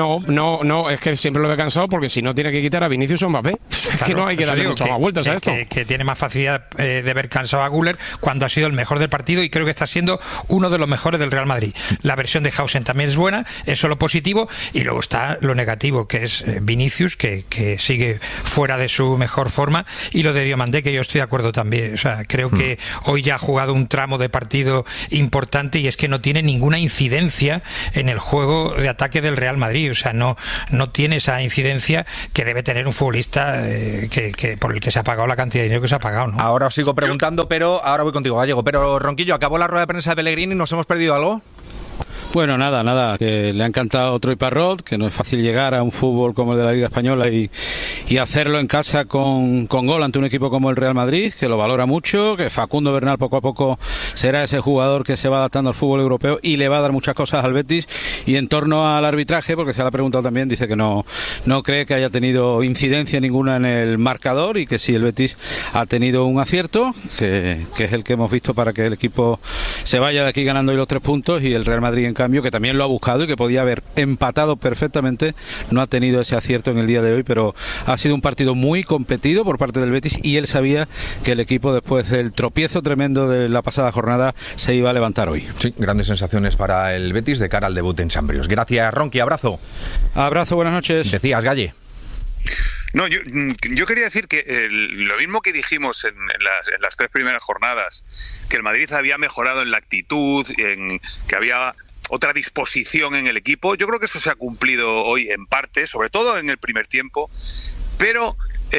No, es que siempre lo ve cansado porque si no tiene que quitar a Vinicius o Mbappé. Es que no hay que darle muchas más vueltas a esto. Que tiene más facilidad de ver cansado a Güler cuando ha sido el mejor del partido y creo que está siendo uno de los mejores del Real Madrid. La versión de Hausen también es buena, eso lo positivo, y luego está lo negativo, que es Vinicius, que sigue fuera de su mejor forma, y lo de Diomandé, que yo estoy de acuerdo también. O sea, creo que hoy ya ha jugado un tramo de partido importante y es que no tiene ninguna incidencia en el juego de ataque del Real Madrid. O sea, no tiene esa incidencia que debe tener un futbolista que por el que se ha pagado la cantidad de dinero que se ha pagado, ¿no? Ahora os sigo preguntando, pero ahora voy contigo, Gallego. Pero Ronquillo, ¿acabó la rueda de prensa de Pellegrini? ¿Nos hemos perdido algo? Bueno, nada, que le ha encantado Troy Parrott, que no es fácil llegar a un fútbol como el de la Liga Española y hacerlo en casa con gol ante un equipo como el Real Madrid, que lo valora mucho, que Facundo Bernal poco a poco será ese jugador que se va adaptando al fútbol europeo y le va a dar muchas cosas al Betis. Y en torno al arbitraje, porque se le ha preguntado también, dice que no cree que haya tenido incidencia ninguna en el marcador y que sí, el Betis ha tenido un acierto, que es el que hemos visto para que el equipo se vaya de aquí ganando hoy los 3 puntos, y el Real Madrid, en cambio, que también lo ha buscado y que podía haber empatado perfectamente, no ha tenido ese acierto en el día de hoy, pero ha sido un partido muy competido por parte del Betis y él sabía que el equipo, después del tropiezo tremendo de la pasada jornada, se iba a levantar hoy. Sí, grandes sensaciones para el Betis de cara al debut en Champions. Gracias, Ronqui, abrazo. Abrazo, buenas noches. Decías, Galle. No, yo quería decir que lo mismo que dijimos en las 3 primeras jornadas, que el Madrid había mejorado en la actitud, que había otra disposición en el equipo. Yo creo que eso se ha cumplido hoy en parte, sobre todo en el primer tiempo, pero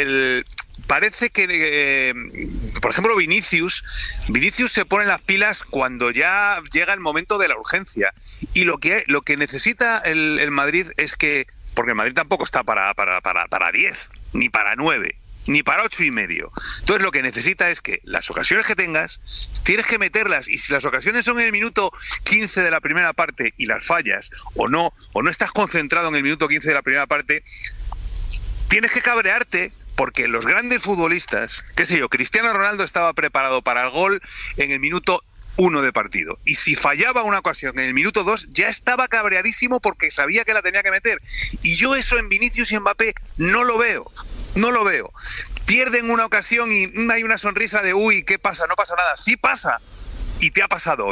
parece que, por ejemplo, Vinicius se pone las pilas cuando ya llega el momento de la urgencia, y lo que necesita el Madrid es que, porque el Madrid tampoco está para 10, ni para 9, ni para 8,5. Entonces lo que necesita es que las ocasiones que tengas, tienes que meterlas, y si las ocasiones son en el minuto 15 de la primera parte y las fallas, o no estás concentrado en el minuto 15 de la primera parte, tienes que cabrearte, porque los grandes futbolistas, qué sé yo, Cristiano Ronaldo estaba preparado para el gol en el minuto 1 de partido, y si fallaba una ocasión en el minuto 2 ya estaba cabreadísimo porque sabía que la tenía que meter, y yo eso en Vinicius y Mbappé no lo veo. Pierden una ocasión y hay una sonrisa de uy, ¿qué pasa? No pasa nada. Sí pasa, y te ha pasado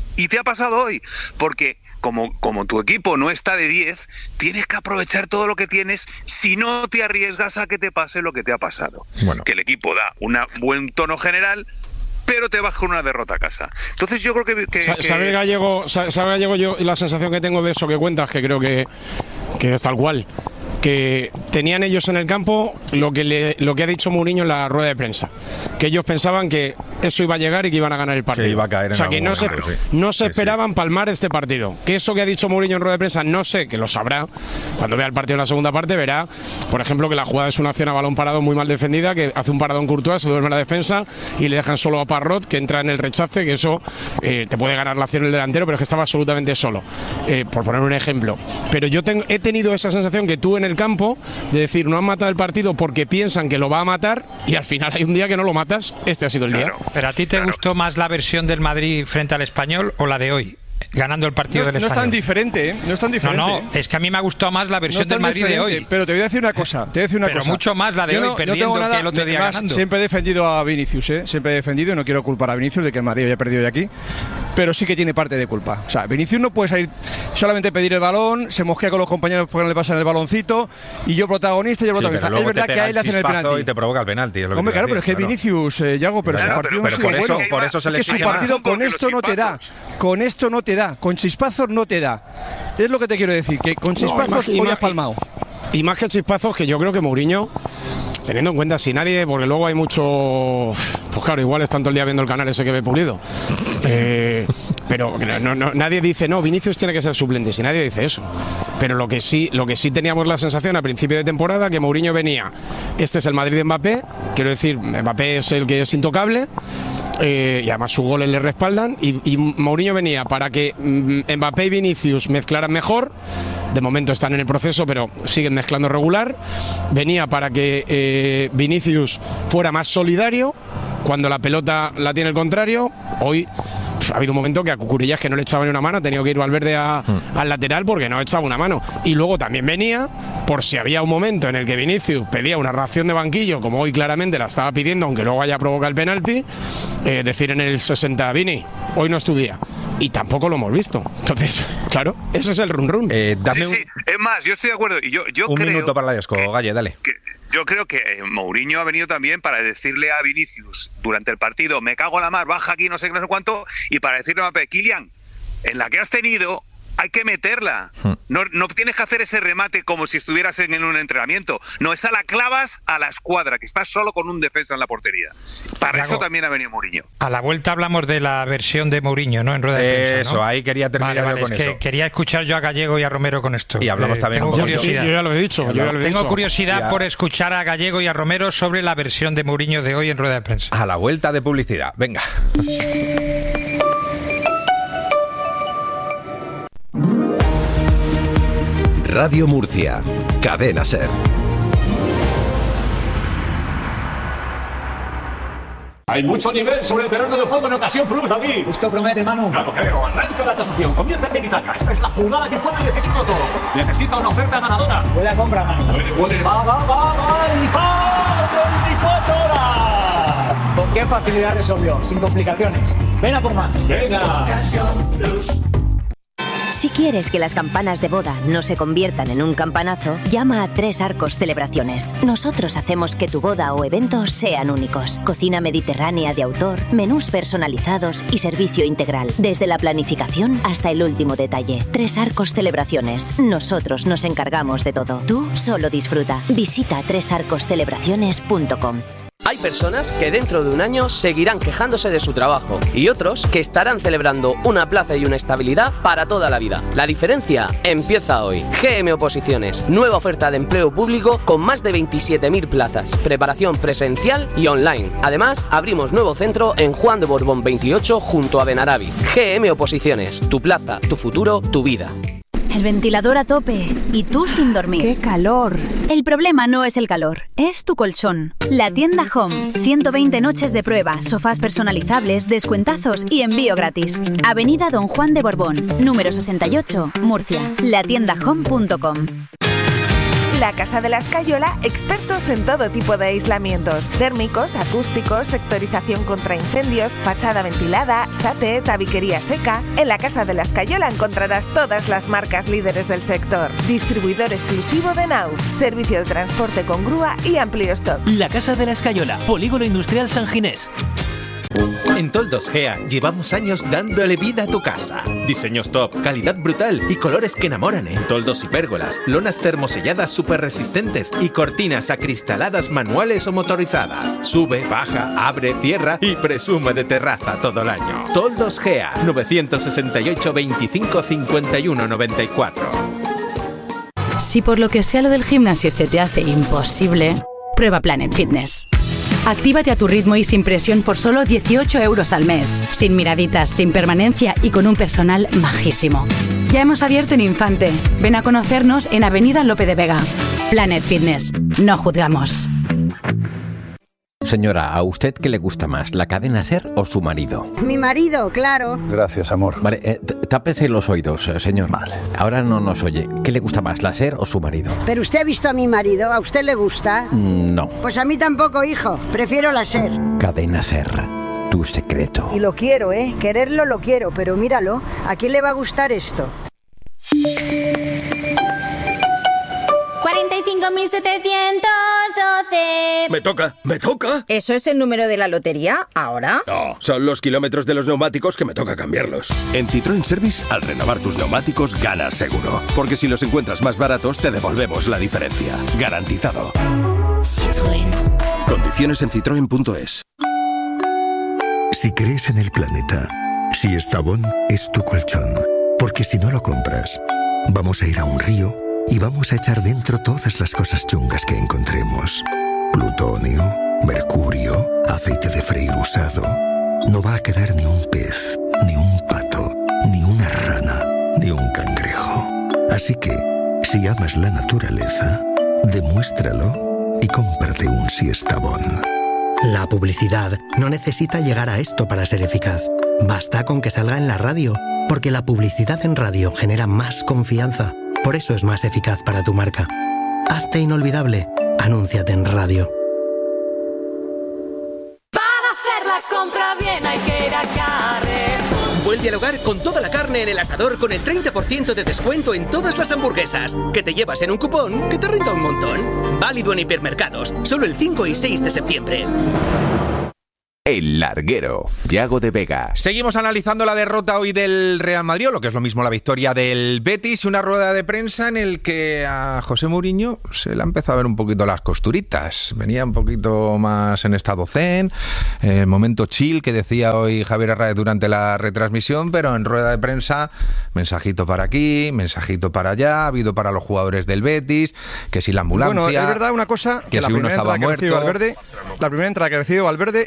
hoy, porque como tu equipo no está de 10, tienes que aprovechar todo lo que tienes, si no te arriesgas a que te pase lo que te ha pasado. Bueno. Que el equipo da un buen tono general, pero te vas con una derrota a casa. Entonces yo creo que ¿Sabe Gallego, yo la sensación que tengo de eso que cuentas, que creo que es tal cual? Que tenían ellos en el campo lo que ha dicho Mourinho en la rueda de prensa, que ellos pensaban que eso iba a llegar y que iban a ganar el partido, que iba a caer, o sea, que no se esperaban palmar este partido. Que eso que ha dicho Mourinho en rueda de prensa, no sé, que lo sabrá cuando vea el partido en la segunda parte, verá, por ejemplo, que la jugada es una acción a balón parado muy mal defendida, que hace un paradón Courtois, se duerme la defensa y le dejan solo a Parrott, que entra en el rechace, que eso te puede ganar la acción el delantero, pero es que estaba absolutamente solo, por poner un ejemplo. Pero yo he tenido esa sensación que tú en el campo, de decir, no han matado el partido porque piensan que lo va a matar, y al final hay un día que no lo matas. Este ha sido el día. Pero ¿a ti te gustó más la versión del Madrid frente al Español o la de hoy, ganando el partido del Español? No es tan diferente, No es tan diferente. No, es que a mí me ha gustado más la versión del Madrid de hoy. Pero te voy a decir una cosa. Pero mucho más la de hoy, perdiendo que el otro día ganando. Siempre he defendido a Vinicius, Siempre he defendido, no quiero culpar a Vinicius de que el Madrid haya perdido hoy aquí, pero sí que tiene parte de culpa. O sea, Vinicius no puede salir solamente pedir el balón, se mosquea con los compañeros porque no le pasan el baloncito, y yo protagonista, Es verdad que a él le hacen el penalti. Y te provoca el penalti. Hombre, claro, pero es que Vinicius, Yago, pero su partido no ha sido bueno. Por eso se le exige más. Su partido con esto no te da. Con esto no te da. Con chispazos no te da. Es lo que te quiero decir, que con chispazos hoy has palmado. Y más que chispazos, que yo creo que Mourinho, teniendo en cuenta si nadie, porque luego hay mucho, pues claro, igual es tanto el día viendo el canal ese que ve Pulido, pero nadie dice no, Vinicius tiene que ser suplente, si nadie dice eso. Pero lo que sí teníamos la sensación a principio de temporada, que Mourinho venía, este es el Madrid de Mbappé, quiero decir, Mbappé es el que es intocable, y además sus goles le respaldan, y Mourinho venía para que Mbappé y Vinicius mezclaran mejor. De momento están en el proceso, pero siguen mezclando regular. Venía para que Vinicius fuera más solidario cuando la pelota la tiene el contrario. Hoy ha habido un momento que a Cucurillas, que no le echaba ni una mano, ha tenido que ir Valverde al lateral porque no echaba una mano. Y luego también venía, por si había un momento en el que Vinicius pedía una reacción de banquillo, como hoy claramente la estaba pidiendo, aunque luego haya provocado el penalti, decir en el 60, Vini, hoy no es tu día. Y tampoco lo hemos visto. Entonces, claro, ese es el run-run. Es más, yo estoy de acuerdo. Y yo un creo minuto para la Desco, Galle, dale. Yo creo que Mourinho ha venido también para decirle a Vinicius durante el partido, me cago en la mar, baja aquí, no sé qué, no sé cuánto, y para decirle a Mbappé, Kylian, en la que has tenido, hay que meterla. No tienes que hacer ese remate como si estuvieras en un entrenamiento. No, esa la clavas a la escuadra, que estás solo con un defensa en la portería. Para eso también ha venido Mourinho. A la vuelta hablamos de la versión de Mourinho, ¿no? En rueda de prensa, ¿no? Eso, ahí quería terminar yo con eso. Quería escuchar yo a Gallego y a Romero con esto. Y hablamos también tengo un curiosidad. Yo ya lo he dicho. Tengo curiosidad por escuchar a Gallego y a Romero sobre la versión de Mourinho de hoy en rueda de prensa. A la vuelta de publicidad. Venga. Radio Murcia, Cadena SER. Hay mucho nivel sobre el terreno de juego en Ocasión Plus, David. Esto promete, Manu. Claro, creo. Arranca la tasación. Comienza el tiki-taka. Esta es la jugada que puede decidirlo todo. Necesita una oferta ganadora. Buena compra, Manu. Va. 24 horas. ¿Con qué facilidad resolvió? Sin complicaciones. Ven a por más. Venga. Ocasión Plus. Si quieres que las campanas de boda no se conviertan en un campanazo, llama a Tres Arcos Celebraciones. Nosotros hacemos que tu boda o evento sean únicos. Cocina mediterránea de autor, menús personalizados y servicio integral. Desde la planificación hasta el último detalle. Tres Arcos Celebraciones. Nosotros nos encargamos de todo. Tú solo disfruta. Visita tresarcoscelebraciones.com. Hay personas que dentro de un año seguirán quejándose de su trabajo y otros que estarán celebrando una plaza y una estabilidad para toda la vida. La diferencia empieza hoy. GM Oposiciones, nueva oferta de empleo público con más de 27.000 plazas, preparación presencial y online. Además, abrimos nuevo centro en Juan de Borbón 28 junto a Benarabi. GM Oposiciones, tu plaza, tu futuro, tu vida. El ventilador a tope y tú sin dormir. ¡Qué calor! El problema no es el calor, es tu colchón. La tienda Home. 120 noches de prueba, sofás personalizables, descuentazos y envío gratis. Avenida Don Juan de Borbón, número 68, Murcia. latiendahome.com. La Casa de la Escayola, expertos en todo tipo de aislamientos, térmicos, acústicos, sectorización contra incendios, fachada ventilada, SATE, tabiquería seca. En la Casa de la Escayola encontrarás todas las marcas líderes del sector. Distribuidor exclusivo de Nauf, servicio de transporte con grúa y amplio stock. La Casa de la Escayola, Polígono Industrial San Ginés. En Toldos Gea llevamos años dándole vida a tu casa. Diseños top, calidad brutal y colores que enamoran en toldos y pérgolas, lonas termoselladas súper resistentes y cortinas acristaladas manuales o motorizadas. Sube, baja, abre, cierra y presume de terraza todo el año. Toldos Gea, 968 25 51 94. Si por lo que sea lo del gimnasio se te hace imposible, prueba Planet Fitness. Actívate a tu ritmo y sin presión por solo 18 euros al mes. Sin miraditas, sin permanencia y con un personal majísimo. Ya hemos abierto en Infante. Ven a conocernos en Avenida Lope de Vega. Planet Fitness. No juzgamos. Señora, ¿a usted qué le gusta más, la cadena SER o su marido? Mi marido, claro. Gracias, amor. Vale, tápese los oídos, señor. Vale. Ahora no nos oye. ¿Qué le gusta más, la SER o su marido? ¿Pero usted ha visto a mi marido? ¿A usted le gusta? No. Pues a mí tampoco, hijo. Prefiero la SER. Cadena SER, tu secreto. Y lo quiero, ¿eh? Quererlo lo quiero, pero míralo. ¿A quién le va a gustar esto? 45.712. Me toca. ¿Eso es el número de la lotería? ¿Ahora? No, son los kilómetros de los neumáticos que me toca cambiarlos. En Citroën Service, al renovar tus neumáticos, ganas seguro. Porque si los encuentras más baratos, te devolvemos la diferencia. Garantizado. Citroën. Condiciones en citroen.es. Si crees en el planeta, si Estavón es tu colchón. Porque si no lo compras, vamos a ir a un río y vamos a echar dentro todas las cosas chungas que encontremos. Plutonio, mercurio, aceite de freír usado. No va a quedar ni un pez, ni un pato, ni una rana, ni un cangrejo. Así que, si amas la naturaleza, demuéstralo y cómprate un Siestabón. La publicidad no necesita llegar a esto para ser eficaz. Basta con que salga en la radio, porque la publicidad en radio genera más confianza. Por eso es más eficaz para tu marca. Hazte inolvidable. Anúnciate en radio. Para hacer la compra bien hay que ir a Carrefour. Vuelve al hogar con toda la carne en el asador con el 30% de descuento en todas las hamburguesas. Que te llevas en un cupón que te renta un montón. Válido en hipermercados. Solo el 5 y 6 de septiembre. El Larguero, Yago de Vega. Seguimos analizando la derrota hoy del Real Madrid, o lo que es lo mismo la victoria del Betis, y una rueda de prensa en el que a José Mourinho se le ha empezado a ver un poquito las costuritas. Venía un poquito más en estado zen, momento chill que decía hoy Javier Herráez durante la retransmisión, pero en rueda de prensa, mensajito para aquí, mensajito para allá, ha habido para los jugadores del Betis, que si la ambulancia... Bueno, es verdad una cosa, que la primera entrada que ha recibido Valverde